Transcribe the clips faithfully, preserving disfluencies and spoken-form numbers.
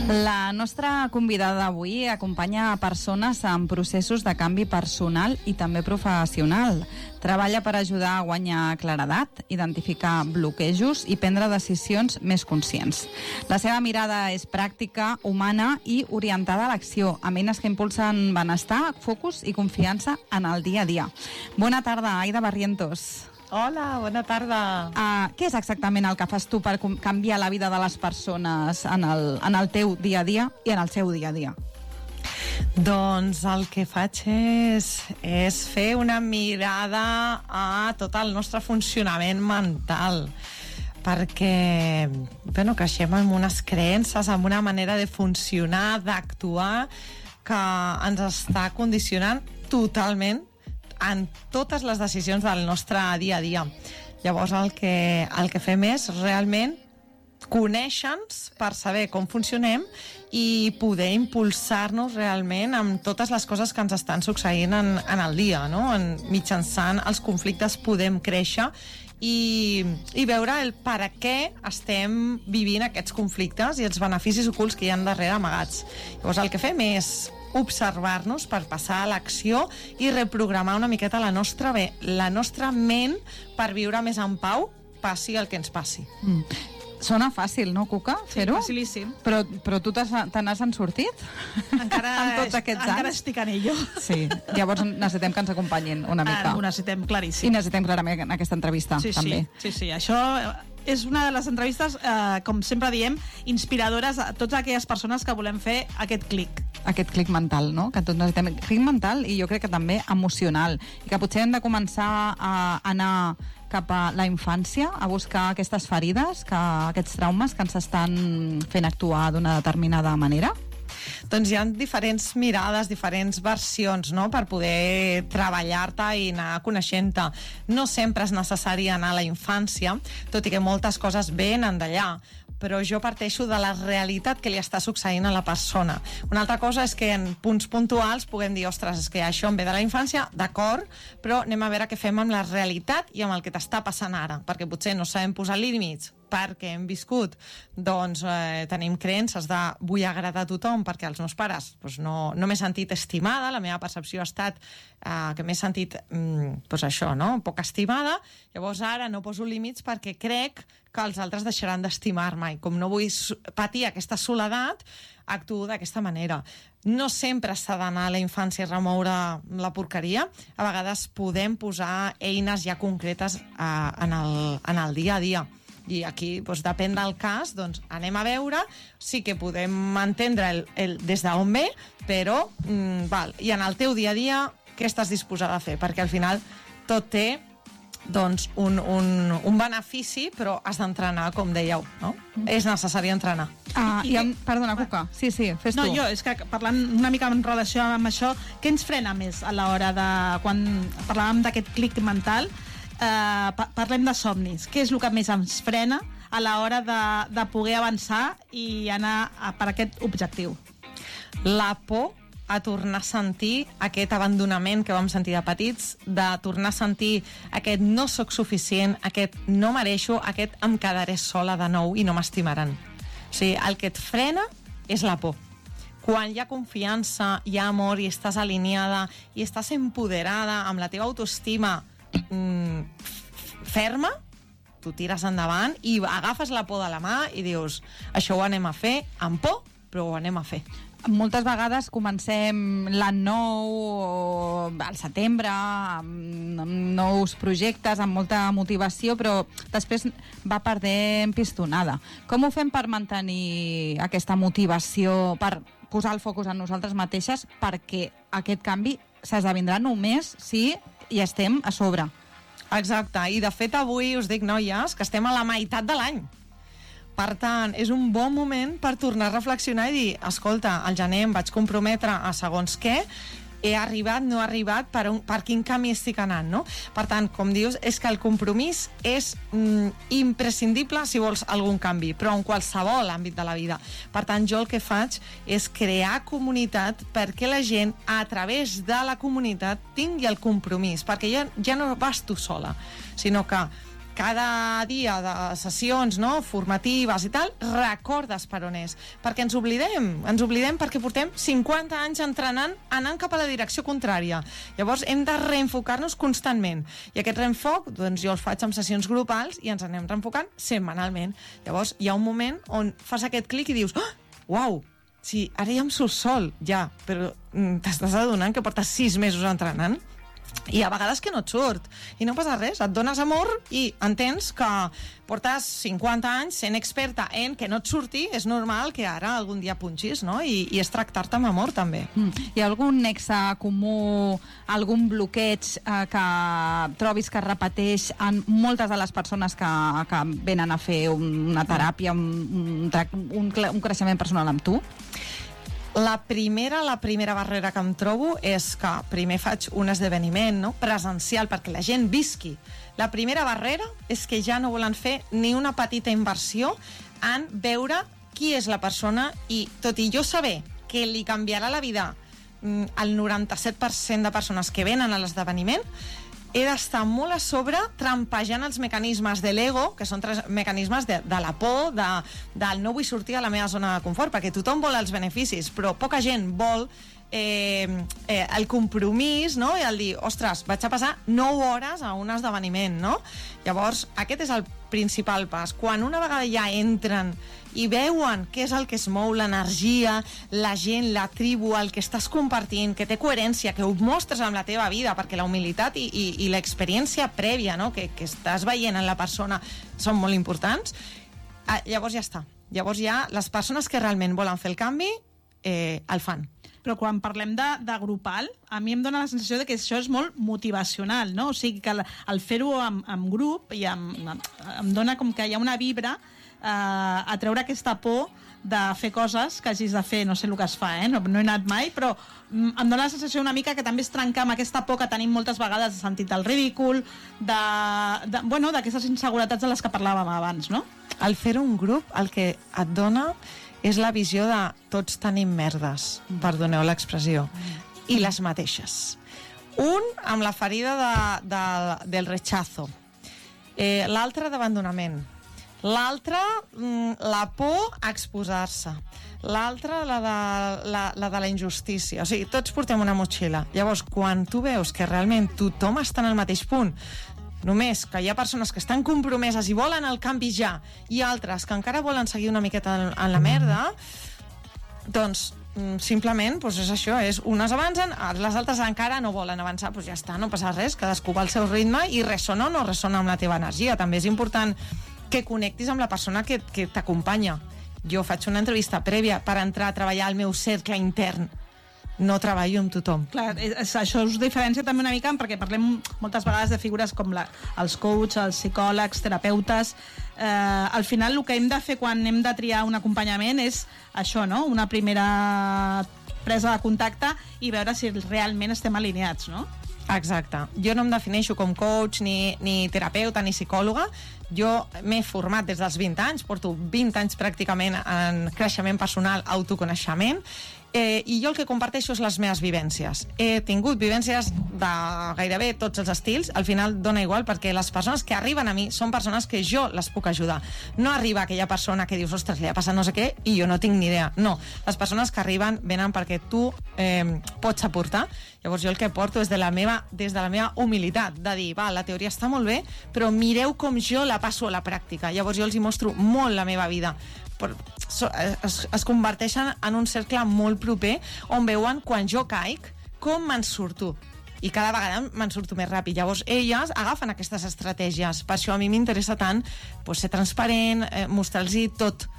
La nostra convidada d'avui acompanya a persones en processos de canvi personal i també professional. Treballa per ajudar a guanyar claredat, identificar bloquejos i prendre decisions més conscients. La seva mirada és pràctica, humana i orientada a l'acció, amb eines que impulsen benestar, focus i confiança en el dia a dia. Bona tarda, Aida Barrientos. Hola, bona tarda. Uh, què és exactament el que fas tu per canviar la vida de les persones en el, en el teu dia a dia i en el seu dia a dia? Doncs el que faig és, és fer una mirada a tot el nostre funcionament mental, perquè bueno, creixem amb unes creences, amb una manera de funcionar, d'actuar, que ens està condicionant totalment en totes les decisions del nostre dia a dia. Llavors el que, el que fem és realment conèixer-nos per saber com funcionem i poder impulsar-nos realment amb totes les coses que ens estan succeint en, en el dia, no? En, mitjançant els conflictes podem créixer i, i veure el per a què estem vivint aquests conflictes i els beneficis ocults que hi ha darrere amagats. Llavors el que fem és observar-nos per passar a l'acció i reprogramar una miqueta la nostra, bé, la nostra ment per viure més en pau, passi el que ens passi. Mm. Sona fàcil, no, Cuca, fer-ho? Sí, facilíssim. Però, però tu te n'has en sortit? Encara, en tots aquests encara anys? estic en ello. Sí, llavors necessitem que ens acompanyin una mica. Ah, ho necessitem claríssim. I necessitem clarament en aquesta entrevista, sí, també. Sí, sí, sí, això és una de les entrevistes, eh, com sempre diem, inspiradores a totes aquelles persones que volem fer aquest clic. Aquest clic mental, no? Que tots necessitem clic mental i jo crec que també emocional. I que potser hem de començar a anar cap a la infància, a buscar aquestes ferides, que, aquests traumes que ens estan fent actuar d'una determinada manera. Doncs hi ha diferents mirades, diferents versions, no?, per poder treballar-te i anar coneixent-te. No sempre és necessari anar a la infància, tot i que moltes coses venen d'allà, però jo parteixo de la realitat que li està succeint a la persona. Una altra cosa és que en punts puntuals puguem dir, ostres, és que això em ve de la infància, d'acord, però anem a veure què fem amb la realitat i amb el que t'està passant ara, perquè potser no sabem posar límits, perquè hem viscut, doncs eh, tenim creences de vull agradar a tothom perquè els meus pares doncs no, no m'he sentit estimada, la meva percepció ha estat eh, que m'he sentit mm, doncs això, no? Poc estimada, llavors ara no poso límits perquè crec que els altres deixaran d'estimar-me i com no vull patir aquesta soledat, actuo d'aquesta manera. No sempre s'ha d'anar a la infància i remoure la porqueria, a vegades podem posar eines ja concretes eh, en, el, en el dia a dia. I aquí, doncs, depèn del cas, doncs, anem a veure, sí que podem entendre el, el, des d'on ve, però, mm, val, i en el teu dia a dia, què estàs disposada a fer? Perquè al final tot té, doncs, un, un, un benefici, però has d'entrenar, com dèieu, no? Mm. És necessari entrenar. Ah, i, I amb, perdona, Cuca, sí, sí, fes no, tu. No, jo, és que parlant una mica en relació amb això, què ens frena més a l'hora de... Quan parlàvem d'aquest clic mental, Uh, pa parlem de somnis. Què és el que més ens frena a l'hora de, de poder avançar i anar a, per aquest objectiu? La por a tornar a sentir aquest abandonament que vam sentir de petits, de tornar a sentir aquest no sóc suficient, aquest no mereixo, aquest em quedaré sola de nou i no m'estimaran. O sigui, el que et frena és la por. Quan hi ha confiança, hi ha amor i estàs alineada i estàs empoderada amb la teva autoestima Mm, ferma, tu tires endavant i agafes la por de la mà i dius, això ho anem a fer amb por, però ho anem a fer. Moltes vegades comencem l'any nou al setembre amb, amb nous projectes, amb molta motivació, però després va perdent pistonada. Com ho fem per mantenir aquesta motivació, per posar el focus en nosaltres mateixes, perquè aquest canvi s'esdevindrà només si hi estem a sobre? Exacte, i de fet avui us dic, noies, que estem a la meitat de l'any. Per tant, és un bon moment per tornar a reflexionar i dir, escolta, al gener em vaig comprometre a segons què, he arribat, no he arribat, per, un, per quin camí estic anant, no? Per tant, com dius, és que el compromís és mm, imprescindible si vols algun canvi, però en qualsevol àmbit de la vida. Per tant, jo el que faig és crear comunitat perquè la gent, a través de la comunitat, tingui el compromís, perquè ja, ja no vas tu sola, sinó que cada dia de sessions, no?, formatives i tal, recordes per on és. Perquè ens oblidem, ens oblidem perquè portem cinquanta anys entrenant, anant cap a la direcció contrària. Llavors hem de reenfocar-nos constantment. I aquest reenfoc, doncs jo el faig amb sessions grupals i ens anem reenfocant setmanalment. Llavors hi ha un moment on fas aquest clic i dius, oh, uau, sí, ara ja em surt sol, ja, però t'estàs adonant que portes sis mesos entrenant? I a vegades que no et surt, i no passa res, et dones amor i entens que portes cinquanta anys sent experta en que no et surti, és normal que ara algun dia punxis, no? I, i és tractar-te amb amor, també. Mm. Hi ha algun nexe comú, algun bloqueig eh, que trobis que es repeteix en moltes de les persones que, que venen a fer una teràpia, un, un, un, un creixement personal amb tu? La primera, la primera barrera que em trobo és que primer faig un esdeveniment, no?, presencial perquè la gent visqui. La primera barrera és que ja no volen fer ni una petita inversió en veure qui és la persona i, tot i jo saber que li canviarà la vida al noranta-set per cent de persones que venen a l'esdeveniment, he d'estar molt a sobre trampejant els mecanismes de l'ego, que són tres mecanismes de, de la por, de, del no vull sortir a la meva zona de confort, perquè tothom vol els beneficis, però poca gent vol eh, eh, el compromís, no?, i el dir, ostres, vaig a passar nou hores a un esdeveniment, no? Llavors, aquest és el principal pas. Quan una vegada ja entren i veuen què és el que es mou, l'energia, la gent, la tribu, el que estàs compartint, que té coherència, que ho mostres amb la teva vida, perquè la humilitat i, i, i l'experiència prèvia, no?, que, que estàs veient en la persona són molt importants, eh, llavors ja està. Llavors ja les persones que realment volen fer el canvi eh, el fan. Però quan parlem de, de grupal, a mi em dóna la sensació de que això és molt motivacional, no? O sigui, que el, el fer-ho amb, amb grup i amb, em dona com que hi ha una vibra eh, a treure aquesta por de fer coses que hagis de fer, no sé el que es fa, eh? no, no he anat mai, però em dóna la sensació una mica que també és trencar amb aquesta por que tenim moltes vegades de sentit del ridícul, de, de, bueno, d'aquestes inseguretats de les que parlàvem abans, no? Al fer un grup, el que et dona és la visió de tots tenim merdes, perdoneu l'expressió, i les mateixes. Un amb la ferida de, de, del rechazo, eh, l'altre d'abandonament, l'altre la por a exposar-se, l'altre la, de, la, la de la injustícia. O sigui, tots portem una motxilla. Llavors, quan tu veus que realment tothom està en el mateix punt, només que hi ha persones que estan compromeses i volen el canvi ja, i altres que encara volen seguir una miqueta en, en la merda, doncs simplement doncs és això, és unes avancen, les altres encara no volen avançar, doncs ja està, no passa res, cadascú va al seu ritme i ressona o no ressona amb la teva energia. També és important que connectis amb la persona que, que t'acompanya. Jo faig una entrevista prèvia per entrar a treballar al meu cercle intern, no treballo amb tothom. Clar, és, això us diferencia també una mica perquè parlem moltes vegades de figures com la, els coaches, els psicòlegs, terapeutes. Eh, al final el que hem de fer quan hem de triar un acompanyament és això, no? Una primera presa de contacte i veure si realment estem alineats, no? Exacte. Jo no em defineixo com coach, ni, ni terapeuta, ni psicòloga. Jo m'he format des dels vint anys, porto vint anys pràcticament en creixement personal, autoconeixement, eh, i jo el que comparteixo és les meves vivències. He tingut vivències de gairebé tots els estils, al final dona igual, perquè les persones que arriben a mi són persones que jo les puc ajudar. No arriba aquella persona que dius, ostres, li ha passat no sé què, i jo no tinc ni idea. No, les persones que arriben venen perquè tu eh, pots aportar. Llavors jo el que porto és de la meva, des de la meva humilitat, de dir, va, la teoria està molt bé, però mireu com jo la passo a la pràctica. Llavors jo els hi mostro molt la meva vida. Però es, es converteixen en un cercle molt proper on veuen quan jo caic com me'n surto, i cada vegada me'n surto més ràpid. Llavors elles agafen aquestes estratègies. Per això a mi m'interessa tant pues, ser transparent, eh, mostrar-los tot.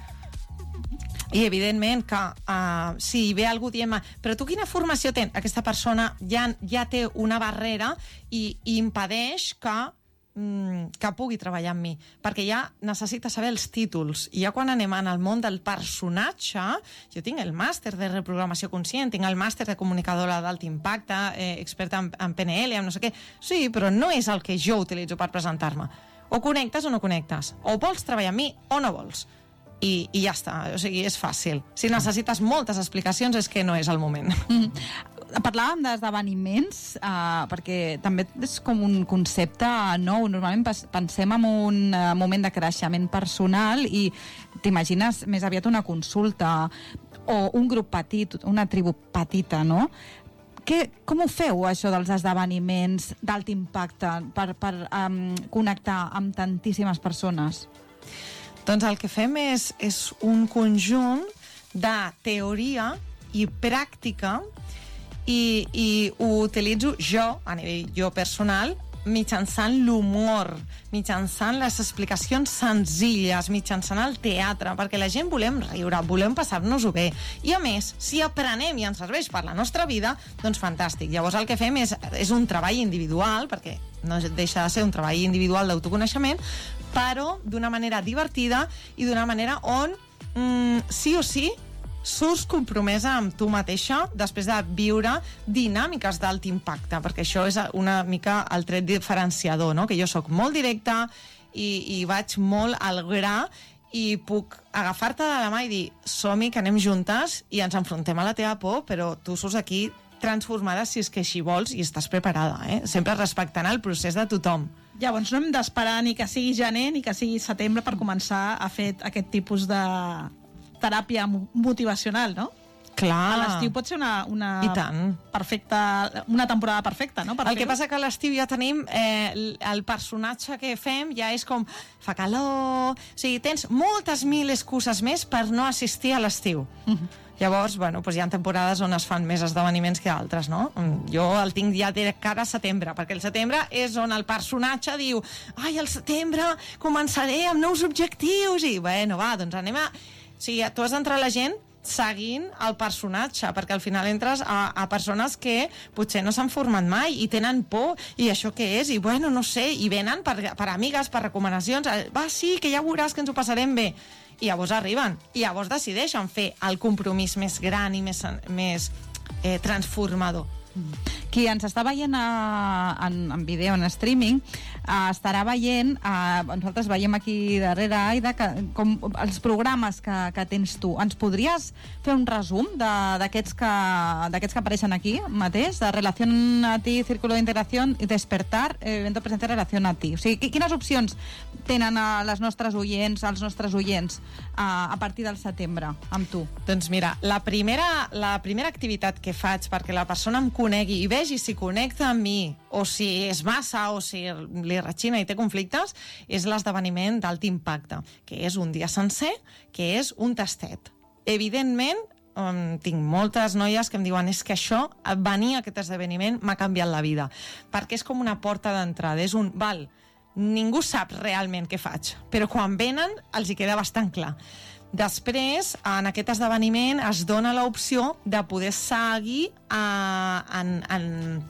I evidentment que uh, si ve algú dient però tu quina formació tens? Aquesta persona ja, ja té una barrera i, i impedeix que que pugui treballar amb mi, perquè ja necessita saber els títols, i ja quan anem en el món del personatge, jo tinc el màster de reprogramació conscient, tinc el màster de comunicadora d'alt impacte, eh, experta en, en P N L, en no sé què, sí, però no és el que jo utilitzo per presentar-me. O connectes o no connectes, o vols treballar amb mi o no vols, i, i ja està, o sigui, és fàcil. Si necessites moltes explicacions és que no és el moment. Mm. Parlàvem d'esdeveniments, uh, perquè també és com un concepte nou. Normalment pensem en un uh, moment de creixement personal i t'imagines més aviat una consulta o un grup petit, una tribu petita, no? Que, com ho feu, això dels esdeveniments d'alt impacte per, per um, connectar amb tantíssimes persones? Doncs el que fem és, és un conjunt de teoria i pràctica i, i ho utilitzo jo, a nivell jo personal, mitjançant l'humor, mitjançant les explicacions senzilles, mitjançant el teatre, perquè la gent volem riure, volem passar-nos-ho bé. I a més, si aprenem i ens serveix per la nostra vida, doncs fantàstic. Llavors el que fem és, és un treball individual, perquè no deixa de ser un treball individual d'autoconeixement, però d'una manera divertida i d'una manera on, mm, sí o sí, surts compromesa amb tu mateixa després de viure dinàmiques d'alt impacte, perquè això és una mica el tret diferenciador, no? Que jo sóc molt directa i, i vaig molt al gra i puc agafar-te de la mà i dir som-hi, que anem juntes i ens enfrontem a la teva por, però tu surts aquí transformada si és que així vols i estàs preparada, eh? Sempre respectant el procés de tothom. Llavors no hem d'esperar ni que sigui gener ni que sigui setembre per començar a fer aquest tipus de teràpia motivacional, no? Clar. A l'estiu pot ser una, una I tant. perfecta, una temporada perfecta, no? Per el que passa que a l'estiu ja tenim eh, el personatge que fem ja és com fa calor, o sigui, tens moltes mil excuses més per no assistir a l'estiu. Uh-huh. Llavors, bueno, doncs hi ha temporades on es fan més esdeveniments que altres, no? Jo el tinc ja de cara a setembre, perquè el setembre és on el personatge diu ai, al setembre començaré amb nous objectius i, bueno, va, doncs anem a... O sigui, tu has d'entrar a la gent seguint el personatge, perquè al final entres a, a persones que potser no s'han format mai i tenen por, i això què és? I bueno, no sé, i venen per, per amigues, per recomanacions, va, sí, que ja veuràs que ens ho passarem bé. I llavors arriben, i llavors decideixen fer el compromís més gran i més, més eh, transformador. Qui ens està veient a, en, en vídeo, en streaming, uh, estarà veient, uh, nosaltres veiem aquí darrere, Aida, que, com els programes que, que tens tu. Ens podries fer un resum d'aquests que, d'aquests que apareixen aquí mateix, de Relación a ti, Círculo de Integración i Despertar, Evento Presencial Relación a ti. O sigui, quines opcions tenen a les nostres oients, als nostres oients, uh, a partir del setembre, amb tu? Doncs mira, la primera, la primera activitat que faig perquè la persona em conegui i vegi si connecta amb mi o si és massa o si li ratxina i té conflictes, és l'esdeveniment d'alt impacte, que és un dia sencer, que és un tastet. Evidentment, um, tinc moltes noies que em diuen és que això, venir a aquest esdeveniment m'ha canviat la vida, perquè és com una porta d'entrada, és un, val, ningú sap realment què faig, però quan venen els hi queda bastant clar. Després, en aquest esdeveniment es dona l'opció de poder seguir uh, en, en,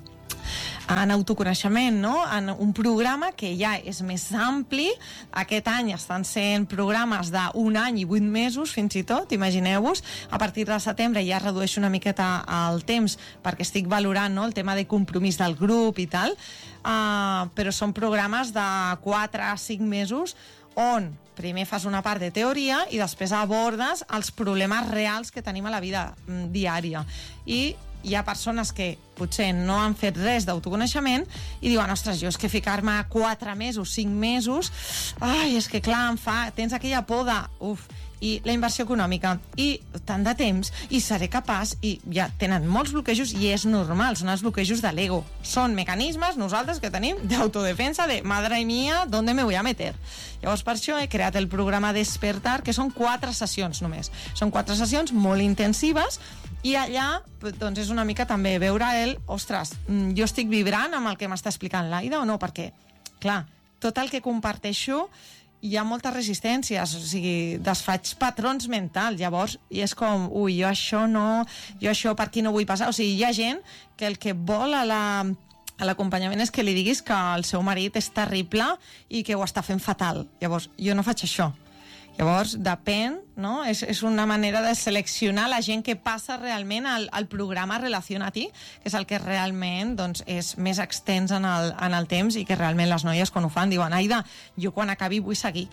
en autoconeixement, no? En un programa que ja és més ampli. Aquest any estan sent programes d'un any i vuit mesos, fins i tot, imagineu-vos. A partir de setembre ja redueixo una miqueta el temps perquè estic valorant, no?, el tema de compromís del grup i tal, uh, però són programes de quatre a cinc mesos on primer fas una part de teoria i després abordes els problemes reals que tenim a la vida diària. I hi ha persones que potser no han fet res d'autoconeixement i diuen, ostres, jo és que ficar-me quatre mesos, cinc mesos, ai, és que clar, em fa, tens aquella por de, uf, i la inversió econòmica, i tant de temps, i seré capaç, i ja tenen molts bloquejos, i és normal, són els bloquejos de l'ego. Són mecanismes, nosaltres, que tenim d'autodefensa, de madre mía, ¿dónde me voy a meter? Llavors, per això he creat el programa Despertar, que són quatre sessions només. Són quatre sessions molt intensives, i allà, doncs, és una mica també veure el, ostres, jo estic vibrant amb el que m'està explicant l'Aida o no? Perquè, clar, tot el que comparteixo hi ha moltes resistències, o sigui, desfaig patrons mentals, llavors, i és com, ui, jo això no, jo això per aquí no vull passar, o sigui, hi ha gent que el que vol a la... a l'acompanyament és que li diguis que el seu marit és terrible i que ho està fent fatal. Llavors, jo no faig això. Llavors, depèn, no? És, és una manera de seleccionar la gent que passa realment al, al programa Relación a ti, que és el que realment, doncs, és més extens en el, en el temps i que realment les noies quan ho fan diuen, Aida, jo quan acabi vull seguir.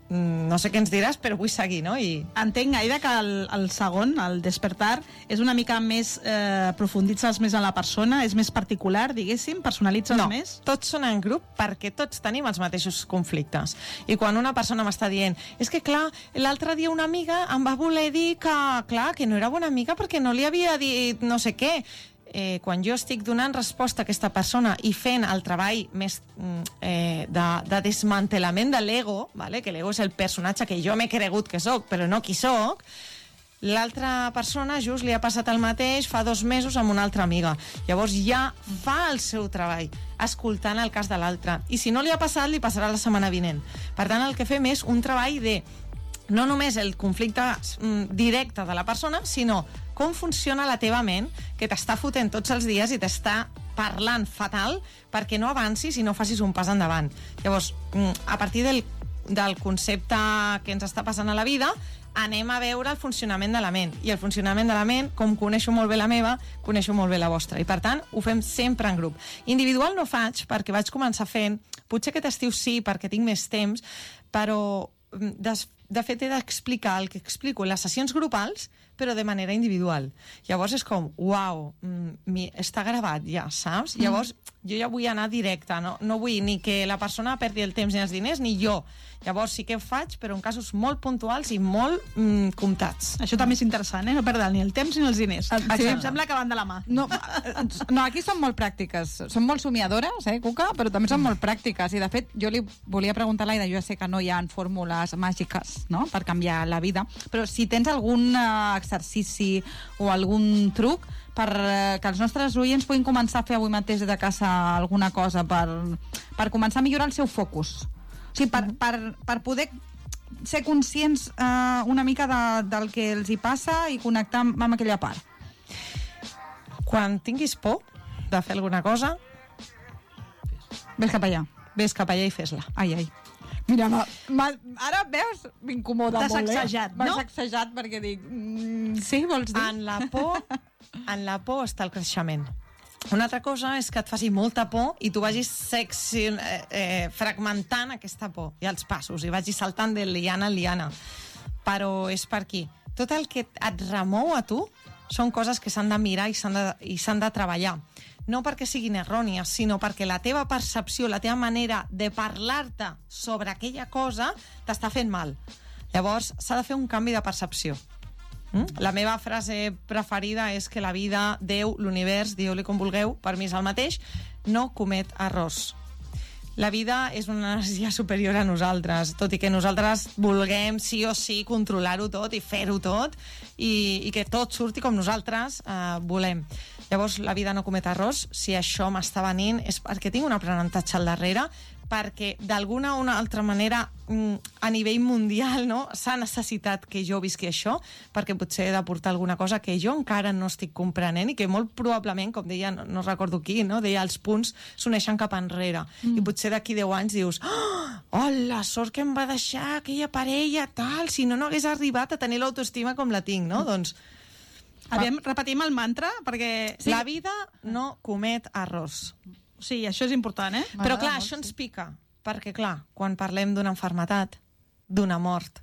no sé què ens diràs, però vull seguir, no? I... Entenc, Aida, que el, el segon, el despertar, és una mica més, eh, profunditzes més en la persona, és més particular, diguéssim, personalitzes no, més? No, tots són en grup perquè tots tenim els mateixos conflictes. I quan una persona m'està dient és que, clar, l'altre dia una amiga em va voler dir que, clar, que no era bona amiga perquè no li havia dit no sé què, Eh, quan jo estic donant resposta a aquesta persona i fent el treball més eh, de, de desmantelament de l'ego, vale? Que l'ego és el personatge que jo m'he cregut que sóc, però no qui sóc, l'altra persona just li ha passat el mateix fa dos mesos amb una altra amiga. Llavors ja fa el seu treball, escoltant el cas de l'altre. I si no li ha passat, li passarà la setmana vinent. Per tant, el que fem és un treball de no només el conflicte mm, directe de la persona, sinó com funciona la teva ment, que t'està fotent tots els dies i t'està parlant fatal perquè no avancis i no facis un pas endavant. Llavors, mm, a partir del, del concepte que ens està passant a la vida, anem a veure el funcionament de la ment. I el funcionament de la ment, com coneixo molt bé la meva, coneixo molt bé la vostra. I per tant, ho fem sempre en grup. Individual no faig, perquè vaig començar fent, potser aquest estiu sí, perquè tinc més temps, però des, de fet he d'explicar el que explico en les sessions grupals, però de manera individual. Llavors és com, uau, mm, està gravat ja, saps? Mm. Llavors jo ja vull anar directe, no, no vull ni que la persona perdi el temps ni els diners, ni jo. Llavors sí que ho faig, però en casos molt puntuals i molt mm, comptats. Això també és interessant, eh? No perdre ni el temps ni els diners. Ah, sí. Em sembla que van de la mà. No, no, aquí són molt pràctiques. Són molt somiadores, eh, Cuca? Però també són molt pràctiques. I, de fet, jo li volia preguntar a l'Aida, jo ja sé que no hi ha fórmules màgiques, no?, per canviar la vida, però si tens algun uh, exercici o algun truc per uh, que els nostres oients puguin començar a fer avui mateix de casa alguna cosa per, per començar a millorar el seu focus. O sigui, per, per, per poder ser conscients uh, una mica de, del que els hi passa i connectar amb, amb aquella part. Quan tinguis por de fer alguna cosa, Ves cap allà. Ves cap allà i fes-la. Ai, ai. Mira, ma, ma, ara veus, m'incomoda molt, eh? T'has sacsejat, no? M'has sacsejat perquè dic... Mm, sí, vols dir? En la por, en la por està el creixement. Una altra cosa és que et faci molta por i tu vagis sexi, eh, eh, fragmentant aquesta por i els passos, i vagis saltant de liana en liana. Però és per aquí. Tot el que et remou a tu són coses que s'han de mirar i s'han de, i s'han de treballar. No perquè siguin errònies, sinó perquè la teva percepció, la teva manera de parlar-te sobre aquella cosa t'està fent mal. Llavors, s'ha de fer un canvi de percepció. Mm? La meva frase preferida és que la vida, Déu, l'univers, dieu-li com vulgueu, per mi és el mateix, no comet errors. La vida és una energia superior a nosaltres, tot i que nosaltres vulguem sí o sí controlar-ho tot i fer-ho tot i, i que tot surti com nosaltres eh, volem. Llavors, la vida no comet errors. Si això m'està venint és perquè tinc un aprenentatge al darrere, perquè d'alguna o una altra manera a nivell mundial, no, s'ha necessitat que jo visqui això, perquè potser he de portar alguna cosa que jo encara no estic comprenent i que molt probablement, com deia, no, no recordo qui, no, deia els punts s'uneixen cap enrere. Mm. I potser d'aquí deu anys dius oh, la sort que em va deixar aquella parella, tal, si no, no hagués arribat a tenir l'autoestima com la tinc, no? Mm. Doncs Aviam, repetim el mantra, perquè... Sí. La vida no comet errors. Sí, això és important, eh? Però clar, això ens pica, perquè clar, quan parlem d'una malaltia, d'una mort,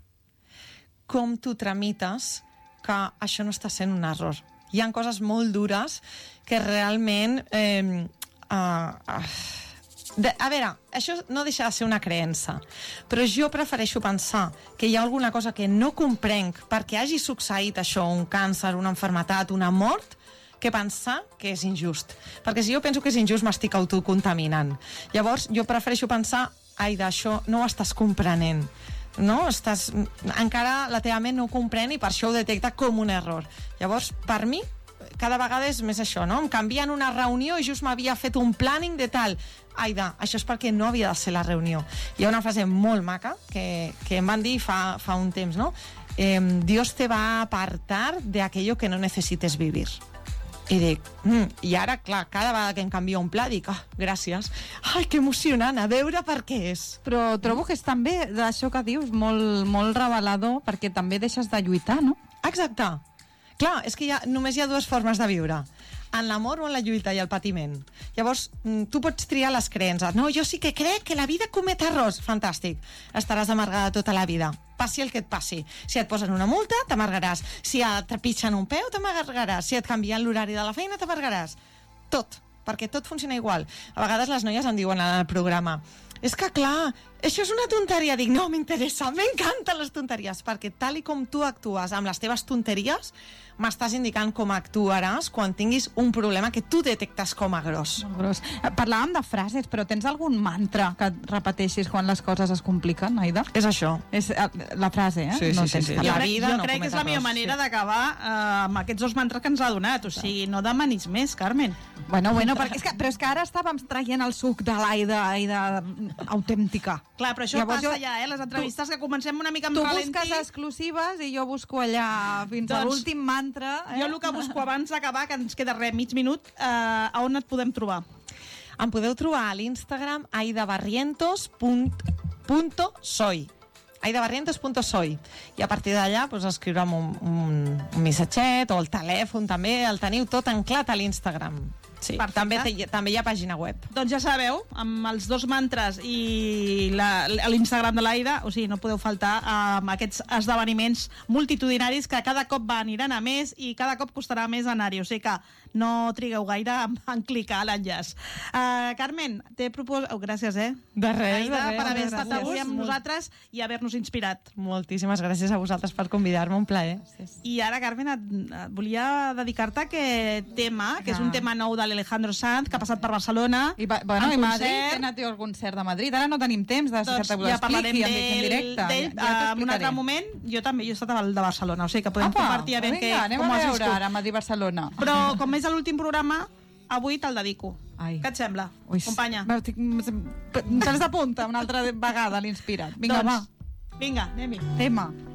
com tu tramites que això no està sent un error? Hi ha coses molt dures que realment... Eh, uh, uh, de, a veure, això no deixa de ser una creença, però jo prefereixo pensar que hi ha alguna cosa que no comprenc perquè hagi succeït això, un càncer, una malaltia, una mort, que pensar que és injust. Perquè si jo penso que és injust, m'estic autocontaminant. Llavors, jo prefereixo pensar, ai, d'això no ho estàs comprenent. No? Estàs, encara la teva ment no ho comprèn i per això ho detecta com un error. Llavors, per mi, cada vegada és més això, no? Em canvien una reunió i just m'havia fet un planning de tal. Aida, això és perquè no havia de ser la reunió. Hi ha una frase molt maca que, que em van dir fa, fa un temps, no? Eh, Dios te va a apartar de aquello que no necesites vivir. I dic, mm, i ara, clar, cada vegada que em canvia un pla dic, ah, gràcies, ai, que emocionant, a veure per què és. Però trobo que és també d'això que dius molt, molt revelador, perquè també deixes de lluitar, no? Exacte. Clar, és que hi ha, només hi ha dues formes de viure. en l'amor o en la lluita i el patiment. Llavors, tu pots triar les creences. No, jo sí que crec que la vida comet errors. Fantàstic. Estaràs amargada tota la vida. Passi el que et passi. Si et posen una multa, t'amargaràs. Si et trepitgen un peu, t'amargaràs. Si et canvien l'horari de la feina, t'amargaràs. Tot, perquè tot funciona igual. A vegades les noies em diuen al programa: és que clar, això és una tonteria. Dic, no m'interessa, m'encanten les tonteries, perquè tal i com tu actues amb les teves tonteries, m'estàs indicant com actuaràs quan tinguis un problema que tu detectes com a gros. Molt gros. Parlàvem de frases, però tens algun mantra que et repeteixis quan les coses es compliquen, Aida? És això. És la frase, eh? Sí, sí, no sí, sí. Jo La crec, vida jo no crec que és la millor manera sí. d'acabar uh, amb aquests dos mantres que ens ha donat. O sigui, no demanis més, Carmen. Bueno, bueno, perquè és que, però és que ara estàvem traient el suc de l'Aida, Aida autèntica. Clar, però això Llavors, passa jo, ja, eh? Les entrevistes tu, que comencem una mica amb tu ralentí. Tu busques exclusives i jo busco allà fins doncs, a l'últim mantra. Eh? Jo el que busco abans d'acabar, que ens queda res, mig minut, eh, a on et podem trobar? Em podeu trobar a l'Instagram aidabarrientos punto soy. aidabarrientos punto soy. I a partir d'allà pues, escriure'm un, un, un missatget o el telèfon també, el teniu tot anclat a l'Instagram. Sí, també, també hi ha pàgina web. Doncs ja sabeu, amb els dos mantres i l'Instagram de l'Aida, o sigui, no podeu faltar amb aquests esdeveniments multitudinaris que cada cop aniran a més i cada cop costarà més anar-hi, o sigui que no trigueu gaire en, en clicar a l'enllaç. Uh, Carmen, t'he proposat... Oh, gràcies, eh? De res, Aida, de res. per haver gràcies. estat avui amb nosaltres i haver-nos inspirat. Moltíssimes gràcies a vosaltres per convidar-me, un plaer. Gràcies. I ara, Carmen, et, et volia dedicar-te a aquest tema, que és un tema nou de l'Alejandro Sanz, que ha passat per Barcelona. I, va, bueno, i Madrid, que ha anat al concert de Madrid. Ara no tenim temps de doncs que ja parlarem en directe. d'ell ja, ja en un altre moment. Jo també, jo he estat al de Barcelona, o sigui que podem Apa, compartir a veure vinga, què, anem com a has veure viscut. ara Madrid-Barcelona. Però com és l'últim programa, avui te'l dedico. Ai. Què et sembla, Ui, companya? Se'ns de punta una altra vegada l'Inspirat. Vinga, doncs, va. Vinga, anem-hi. Tema.